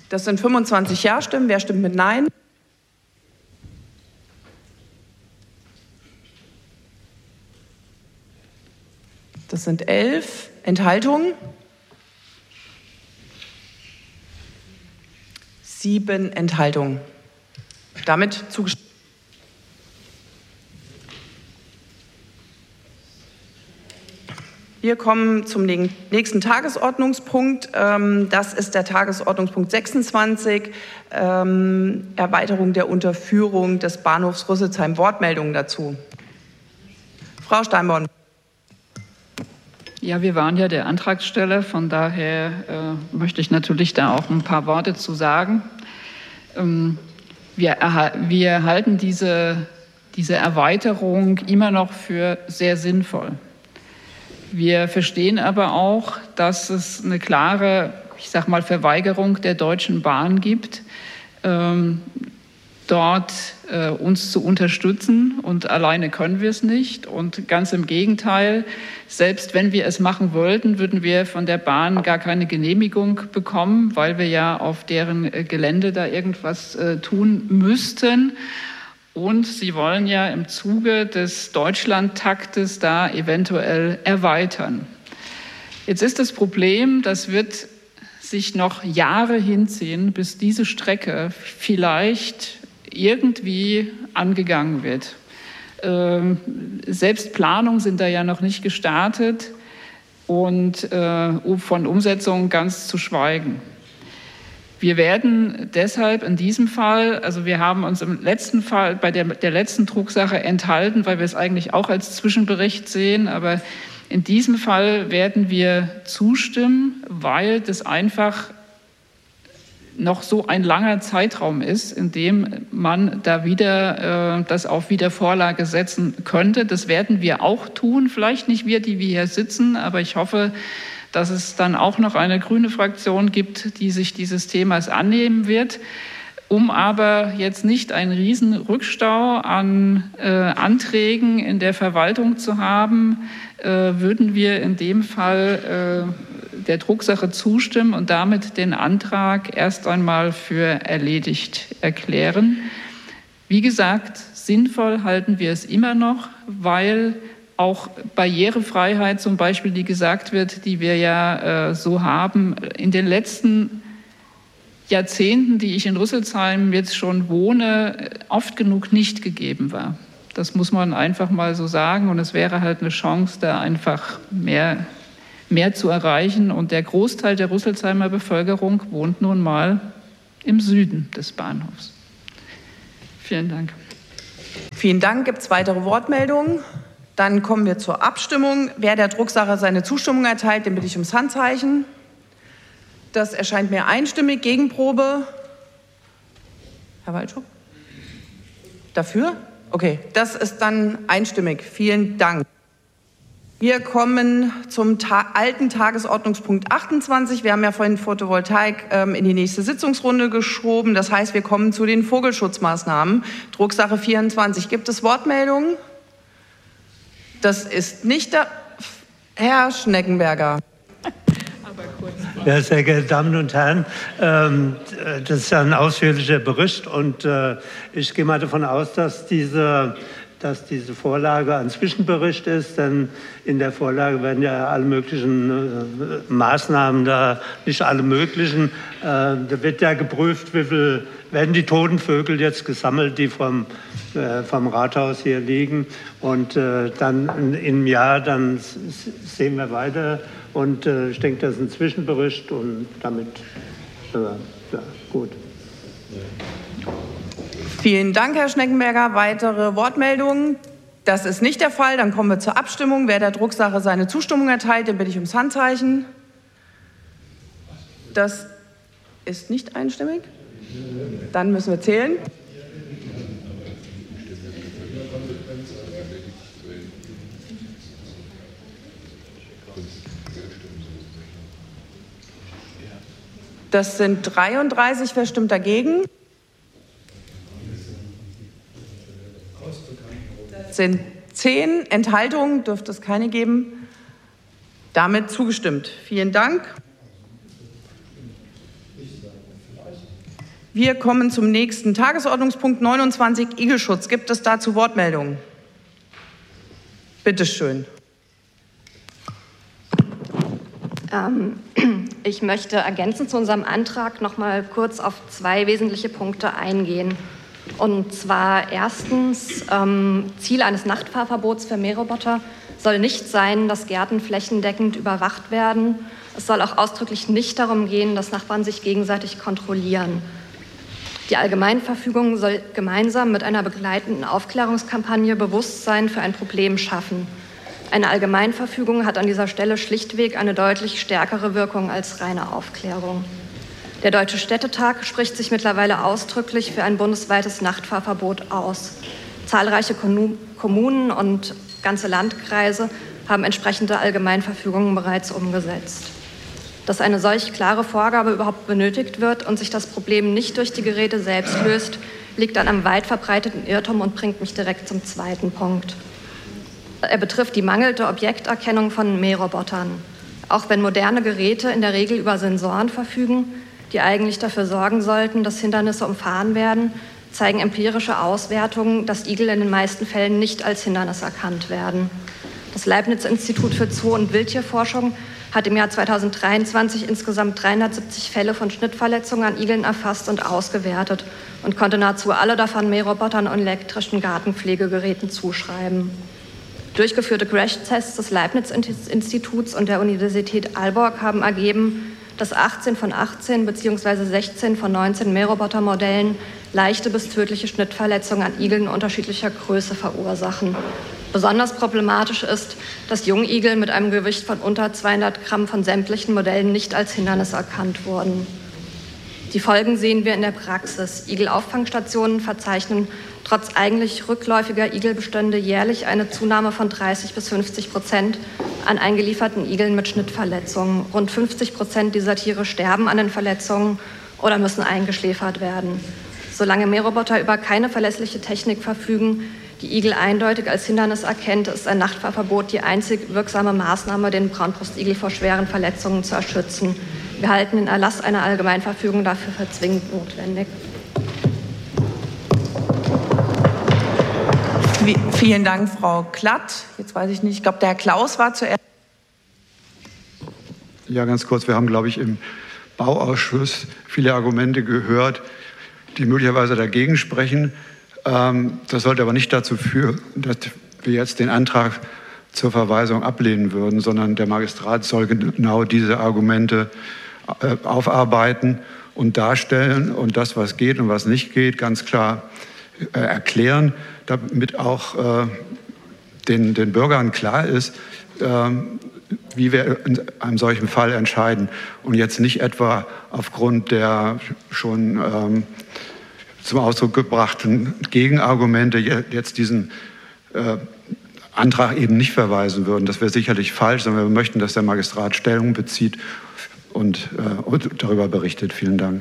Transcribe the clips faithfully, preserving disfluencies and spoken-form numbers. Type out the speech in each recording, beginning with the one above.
Das sind fünfundzwanzig Ja-Stimmen. Wer stimmt mit Nein? Das sind elf. Enthaltungen? Sieben Enthaltungen. Damit zugestimmt. Wir kommen zum nächsten Tagesordnungspunkt. Das ist der Tagesordnungspunkt sechsundzwanzig, Erweiterung der Unterführung des Bahnhofs Rüsselsheim. Wortmeldungen dazu. Frau Steinborn. Ja, wir waren ja der Antragsteller, von daher äh, möchte ich natürlich da auch ein paar Worte zu sagen. Ähm, wir, wir halten diese, diese Erweiterung immer noch für sehr sinnvoll. Wir verstehen aber auch, dass es eine klare, ich sag mal, Verweigerung der Deutschen Bahn gibt, ähm, dort äh, uns zu unterstützen, und alleine können wir es nicht. Und ganz im Gegenteil, selbst wenn wir es machen wollten, würden wir von der Bahn gar keine Genehmigung bekommen, weil wir ja auf deren äh, Gelände da irgendwas äh, tun müssten. Und sie wollen ja im Zuge des Deutschlandtaktes da eventuell erweitern. Jetzt ist das Problem, das wird sich noch Jahre hinziehen, bis diese Strecke vielleicht irgendwie angegangen wird. Ähm, selbst Planungen sind da ja noch nicht gestartet und äh, von Umsetzung ganz zu schweigen. Wir werden deshalb in diesem Fall, also wir haben uns im letzten Fall, bei der, der letzten Drucksache enthalten, weil wir es eigentlich auch als Zwischenbericht sehen, aber in diesem Fall werden wir zustimmen, weil das einfach noch so ein langer Zeitraum ist, in dem man da wieder äh, das auf Wiedervorlage setzen könnte. Das werden wir auch tun, vielleicht nicht wir, die wir hier sitzen, aber ich hoffe, dass es dann auch noch eine grüne Fraktion gibt, die sich dieses Themas annehmen wird. Um aber jetzt nicht einen riesen Rückstau an äh, Anträgen in der Verwaltung zu haben, äh, würden wir in dem Fall äh, der Drucksache zustimmen und damit den Antrag erst einmal für erledigt erklären. Wie gesagt, sinnvoll halten wir es immer noch, weil auch Barrierefreiheit zum Beispiel, die gesagt wird, die wir ja äh, so haben, in den letzten Jahrzehnten, die ich in Rüsselsheim jetzt schon wohne, oft genug nicht gegeben war. Das muss man einfach mal so sagen. Und es wäre halt eine Chance, da einfach mehr, mehr zu erreichen. Und der Großteil der Rüsselsheimer Bevölkerung wohnt nun mal im Süden des Bahnhofs. Vielen Dank. Vielen Dank. Gibt es weitere Wortmeldungen? Dann kommen wir zur Abstimmung. Wer der Drucksache seine Zustimmung erteilt, den bitte ich ums Handzeichen. Das erscheint mir einstimmig. Gegenprobe? Herr Waldschuk? Dafür? Okay, das ist dann einstimmig. Vielen Dank. Wir kommen zum ta- alten Tagesordnungspunkt achtundzwanzig. Wir haben ja vorhin Photovoltaik ähm, in die nächste Sitzungsrunde geschoben. Das heißt, wir kommen zu den Vogelschutzmaßnahmen. Drucksache vierundzwanzig. Gibt es Wortmeldungen? Das ist nicht der Herr Schneckenberger. Ja, sehr geehrte Damen und Herren, ähm, das ist ja ein ausführlicher Bericht und äh, ich gehe mal davon aus, dass diese, dass diese Vorlage ein Zwischenbericht ist, denn in der Vorlage werden ja alle möglichen äh, Maßnahmen, da nicht alle möglichen, äh, da wird ja geprüft, wie viel werden die toten Vögel jetzt gesammelt, die vom, äh, vom Rathaus hier liegen, und äh, dann im Jahr, dann sehen wir weiter. Und äh, ich denke, das ist ein Zwischenbericht und damit, äh, ja, gut. Vielen Dank, Herr Schneckenberger. Weitere Wortmeldungen? Das ist nicht der Fall. Dann kommen wir zur Abstimmung. Wer der Drucksache seine Zustimmung erteilt, den bitte ich ums Handzeichen. Das ist nicht einstimmig. Dann müssen wir zählen. Das sind dreiunddreißig. Wer stimmt dagegen? Das sind zehn. Enthaltungen dürfte es keine geben. Damit zugestimmt. Vielen Dank. Wir kommen zum nächsten Tagesordnungspunkt neunundzwanzig, Igelschutz. Gibt es dazu Wortmeldungen? Bitte schön. Ähm, ich möchte ergänzend zu unserem Antrag noch mal kurz auf zwei wesentliche Punkte eingehen. Und zwar erstens, ähm, Ziel eines Nachtfahrverbots für Mähroboter soll nicht sein, dass Gärten flächendeckend überwacht werden. Es soll auch ausdrücklich nicht darum gehen, dass Nachbarn sich gegenseitig kontrollieren. Die Allgemeinverfügung soll gemeinsam mit einer begleitenden Aufklärungskampagne Bewusstsein für ein Problem schaffen. Eine Allgemeinverfügung hat an dieser Stelle schlichtweg eine deutlich stärkere Wirkung als reine Aufklärung. Der Deutsche Städtetag spricht sich mittlerweile ausdrücklich für ein bundesweites Nachtfahrverbot aus. Zahlreiche Kommunen und ganze Landkreise haben entsprechende Allgemeinverfügungen bereits umgesetzt. Dass eine solch klare Vorgabe überhaupt benötigt wird und sich das Problem nicht durch die Geräte selbst löst, liegt an einem weit verbreiteten Irrtum und bringt mich direkt zum zweiten Punkt. Er betrifft die mangelnde Objekterkennung von Mährobotern. Auch wenn moderne Geräte in der Regel über Sensoren verfügen, die eigentlich dafür sorgen sollten, dass Hindernisse umfahren werden, zeigen empirische Auswertungen, dass Igel in den meisten Fällen nicht als Hindernis erkannt werden. Das Leibniz-Institut für Zoo- und Wildtierforschung hat im Jahr zweitausenddreiundzwanzig insgesamt dreihundertsiebzig Fälle von Schnittverletzungen an Igeln erfasst und ausgewertet und konnte nahezu alle davon Mährobotern und elektrischen Gartenpflegegeräten zuschreiben. Durchgeführte Crash-Tests des Leibniz-Instituts und der Universität Aalborg haben ergeben, dass achtzehn von achtzehn bzw. sechzehn von neunzehn Mähroboter-Modellen leichte bis tödliche Schnittverletzungen an Igeln unterschiedlicher Größe verursachen. Besonders problematisch ist, dass Jungigel mit einem Gewicht von unter zweihundert Gramm von sämtlichen Modellen nicht als Hindernis erkannt wurden. Die Folgen sehen wir in der Praxis. Igelauffangsstationen verzeichnen trotz eigentlich rückläufiger Igelbestände jährlich eine Zunahme von dreißig bis fünfzig Prozent an eingelieferten Igeln mit Schnittverletzungen. Rund fünfzig Prozent dieser Tiere sterben an den Verletzungen oder müssen eingeschläfert werden. Solange Mähroboter über keine verlässliche Technik verfügen, die Igel eindeutig als Hindernis erkennt, ist ein Nachtfahrverbot die einzig wirksame Maßnahme, den Braunbrustigel vor schweren Verletzungen zu erschützen. Wir halten den Erlass einer Allgemeinverfügung dafür für zwingend notwendig. Vielen Dank, Frau Klatt. Jetzt weiß ich nicht, ich glaube, der Herr Klaus war zuerst. Ja, ganz kurz. Wir haben, glaube ich, im Bauausschuss viele Argumente gehört, die möglicherweise dagegen sprechen. Das sollte aber nicht dazu führen, dass wir jetzt den Antrag zur Verweisung ablehnen würden, sondern der Magistrat soll genau diese Argumente aufarbeiten und darstellen und das, was geht und was nicht geht, ganz klar erklären, damit auch den, den Bürgern klar ist, wie wir in einem solchen Fall entscheiden und jetzt nicht etwa aufgrund der schon ähm, zum Ausdruck gebrachten Gegenargumente jetzt diesen äh, Antrag eben nicht verweisen würden. Das wäre sicherlich falsch, sondern wir möchten, dass der Magistrat Stellung bezieht und, äh, und darüber berichtet. Vielen Dank.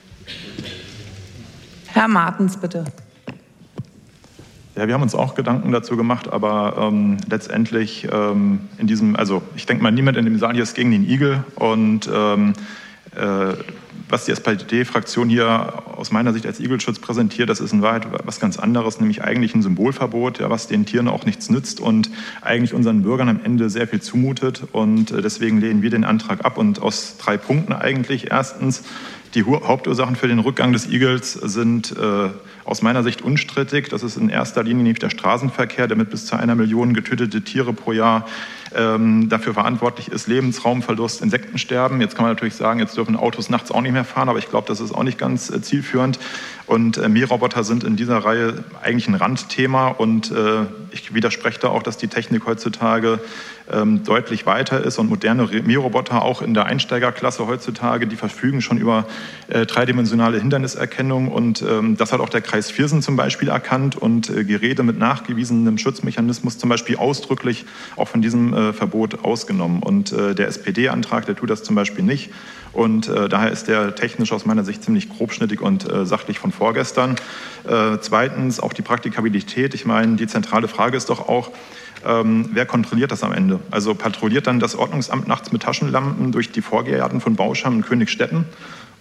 Herr Martens, bitte. Ja, wir haben uns auch Gedanken dazu gemacht, aber ähm, letztendlich ähm, in diesem, also ich denke mal, niemand in dem Saal hier ist gegen den Igel und ähm, äh, was die S P D-Fraktion hier aus meiner Sicht als Igelschutz präsentiert, das ist in Wahrheit was ganz anderes, nämlich eigentlich ein Symbolverbot, ja, was den Tieren auch nichts nützt und eigentlich unseren Bürgern am Ende sehr viel zumutet. Und äh, deswegen lehnen wir den Antrag ab und aus drei Punkten eigentlich. Erstens, die Hauptursachen für den Rückgang des Igels sind äh, aus meiner Sicht unstrittig. Das ist in erster Linie nämlich der Straßenverkehr, der mit bis zu einer Million getötete Tiere pro Jahr ähm, dafür verantwortlich ist. Lebensraumverlust, Insektensterben. Jetzt kann man natürlich sagen, jetzt dürfen Autos nachts auch nicht mehr fahren, aber ich glaube, das ist auch nicht ganz äh, zielführend. Und äh, Mähroboter sind in dieser Reihe eigentlich ein Randthema und äh, ich widerspreche da auch, dass die Technik heutzutage ähm, deutlich weiter ist und moderne Mähroboter auch in der Einsteigerklasse heutzutage, die verfügen schon über äh, dreidimensionale Hinderniserkennung und ähm, das hat auch der Kreis Viersen zum Beispiel erkannt und äh, Geräte mit nachgewiesenem Schutzmechanismus zum Beispiel ausdrücklich auch von diesem äh, Verbot ausgenommen. Und äh, der S P D-Antrag, der tut das zum Beispiel nicht. Und äh, daher ist der technisch aus meiner Sicht ziemlich grobschnittig und äh, sachlich von vorgestern. Äh, zweitens auch die Praktikabilität. Ich meine, die zentrale Frage ist doch auch, ähm, wer kontrolliert das am Ende? Also patrouilliert dann das Ordnungsamt nachts mit Taschenlampen durch die Vorgärten von Bauscham und Königstetten?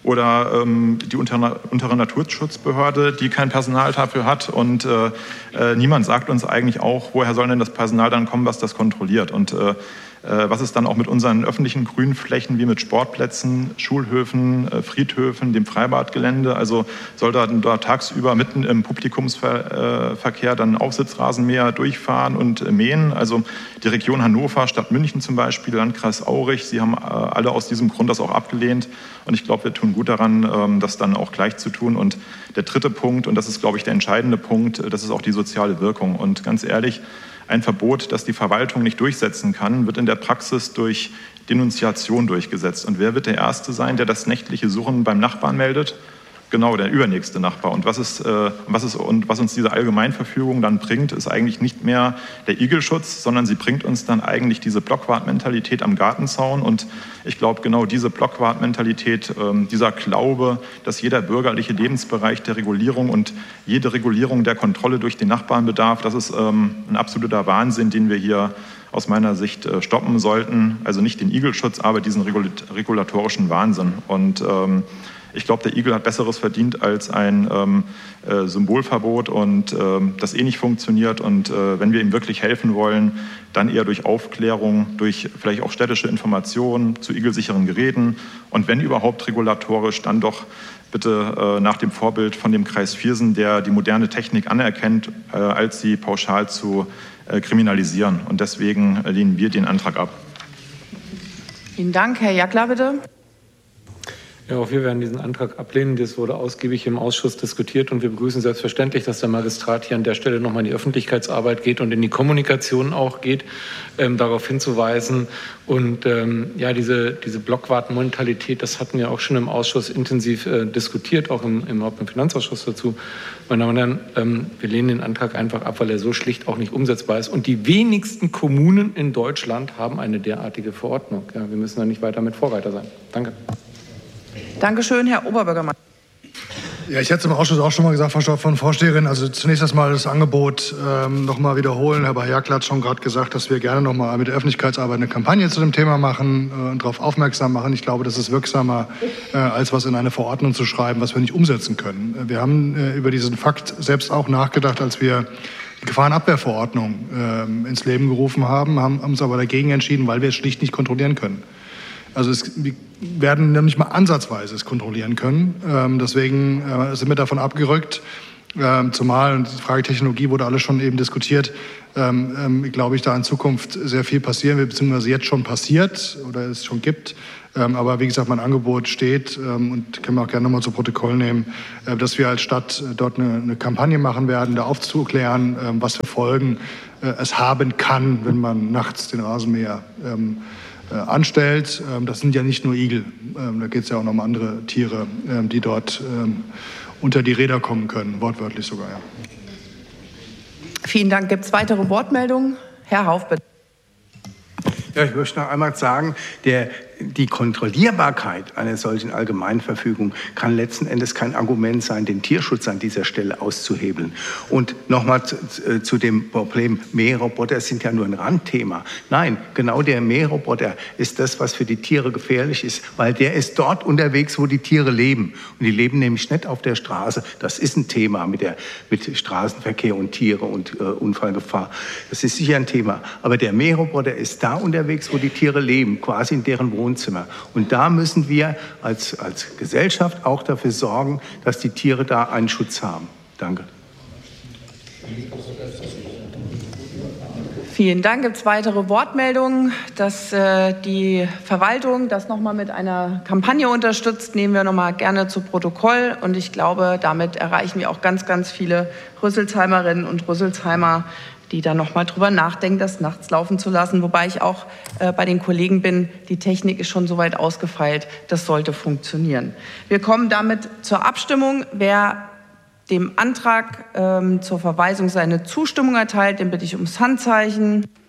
oder ähm, die untere, untere Naturschutzbehörde, die kein Personal dafür hat und äh, äh, niemand sagt uns eigentlich auch, woher soll denn das Personal dann kommen, was das kontrolliert. Und äh, was ist dann auch mit unseren öffentlichen Grünflächen wie mit Sportplätzen, Schulhöfen, Friedhöfen, dem Freibadgelände? Also soll da, da tagsüber mitten im Publikumsverkehr dann Aufsitzrasenmäher durchfahren und mähen? Also die Region Hannover, Stadt München zum Beispiel, Landkreis Aurich, sie haben alle aus diesem Grund das auch abgelehnt. Und ich glaube, wir tun gut daran, das dann auch gleich zu tun. Und der dritte Punkt, und das ist, glaube ich, der entscheidende Punkt, das ist auch die soziale Wirkung. Und ganz ehrlich, ein Verbot, das die Verwaltung nicht durchsetzen kann, wird in der Praxis durch Denunziation durchgesetzt. Und wer wird der Erste sein, der das nächtliche Surren beim Nachbarn meldet? Genau, der übernächste Nachbar. Und was, ist, äh, was, ist, und was uns diese Allgemeinverfügung dann bringt, ist eigentlich nicht mehr der Igelschutz, sondern sie bringt uns dann eigentlich diese Blockwartmentalität am Gartenzaun. Und ich glaube, genau diese Blockwartmentalität, äh, dieser Glaube, dass jeder bürgerliche Lebensbereich der Regulierung und jede Regulierung der Kontrolle durch den Nachbarn bedarf, das ist ähm, ein absoluter Wahnsinn, den wir hier aus meiner Sicht äh, stoppen sollten. Also nicht den Igelschutz, aber diesen regulatorischen Wahnsinn. Und ähm, ich glaube, der Igel hat Besseres verdient als ein ähm, äh, Symbolverbot und ähm, das eh nicht funktioniert. Und äh, wenn wir ihm wirklich helfen wollen, dann eher durch Aufklärung, durch vielleicht auch städtische Informationen zu igelsicheren Geräten und wenn überhaupt regulatorisch, dann doch bitte äh, nach dem Vorbild von dem Kreis Viersen, der die moderne Technik anerkennt, äh, als sie pauschal zu äh, kriminalisieren. Und deswegen äh, lehnen wir den Antrag ab. Vielen Dank. Herr Jackler, bitte. Ja, auch wir werden diesen Antrag ablehnen. Das wurde ausgiebig im Ausschuss diskutiert und wir begrüßen selbstverständlich, dass der Magistrat hier an der Stelle nochmal in die Öffentlichkeitsarbeit geht und in die Kommunikation auch geht, ähm, darauf hinzuweisen. Und ähm, ja, diese, diese Blockwartenmentalität, das hatten wir auch schon im Ausschuss intensiv äh, diskutiert, auch im, im, im Finanzausschuss dazu. Meine Damen und Herren, ähm, wir lehnen den Antrag einfach ab, weil er so schlicht auch nicht umsetzbar ist. Und die wenigsten Kommunen in Deutschland haben eine derartige Verordnung. Ja, wir müssen da nicht weiter mit Vorreiter sein. Danke. Dankeschön, Herr Oberbürgermeister. Ja, ich hätte es im Ausschuss auch schon mal gesagt, Frau Vorsteherin. Also zunächst erstmal das Angebot ähm, noch mal wiederholen. Herr Jackler hat schon gerade gesagt, dass wir gerne noch mal mit der Öffentlichkeitsarbeit eine Kampagne zu dem Thema machen äh, und darauf aufmerksam machen. Ich glaube, das ist wirksamer, äh, als was in eine Verordnung zu schreiben, was wir nicht umsetzen können. Wir haben äh, über diesen Fakt selbst auch nachgedacht, als wir die Gefahrenabwehrverordnung äh, ins Leben gerufen haben, haben uns aber dagegen entschieden, weil wir es schlicht nicht kontrollieren können. Also es, wir werden nämlich mal ansatzweise es kontrollieren können. Ähm, deswegen äh, sind wir davon abgerückt. Ähm, zumal, und die Frage Technologie wurde alles schon eben diskutiert, ähm, ähm, glaube ich, da in Zukunft sehr viel passieren wird, beziehungsweise jetzt schon passiert oder es schon gibt. Ähm, aber wie gesagt, mein Angebot steht ähm, und können wir auch gerne nochmal zu Protokoll nehmen, äh, dass wir als Stadt äh, dort eine, eine Kampagne machen werden, da aufzuklären, äh, was für Folgen äh, es haben kann, wenn man nachts den Rasenmäher ähm, anstellt. Das sind ja nicht nur Igel, da geht es ja auch noch um andere Tiere, die dort unter die Räder kommen können, wortwörtlich sogar. Ja. Vielen Dank. Gibt es weitere Wortmeldungen? Herr Hauff, bitte. Ja, ich möchte noch einmal sagen, der, die Kontrollierbarkeit einer solchen Allgemeinverfügung kann letzten Endes kein Argument sein, den Tierschutz an dieser Stelle auszuhebeln. Und nochmal zu, zu dem Problem, Mähroboter sind ja nur ein Randthema. Nein, genau der Mähroboter ist das, was für die Tiere gefährlich ist, weil der ist dort unterwegs, wo die Tiere leben. Und die leben nämlich nicht auf der Straße. Das ist ein Thema mit, der, mit Straßenverkehr und Tiere und äh, Unfallgefahr. Das ist sicher ein Thema. Aber der Mähroboter ist da unterwegs, wo die Tiere leben, quasi in deren Wohnzimmer. Und da müssen wir als, als Gesellschaft auch dafür sorgen, dass die Tiere da einen Schutz haben. Danke. Vielen Dank. Gibt es weitere Wortmeldungen? Dass äh, die Verwaltung das nochmal mit einer Kampagne unterstützt, nehmen wir nochmal gerne zu Protokoll. Und ich glaube, damit erreichen wir auch ganz, ganz viele Rüsselsheimerinnen und Rüsselsheimer, die da noch mal drüber nachdenken, das nachts laufen zu lassen. Wobei ich auch äh, bei den Kollegen bin, die Technik ist schon so weit ausgefeilt, das sollte funktionieren. Wir kommen damit zur Abstimmung. Wer dem Antrag ähm, zur Verweisung seine Zustimmung erteilt, den bitte ich ums Handzeichen.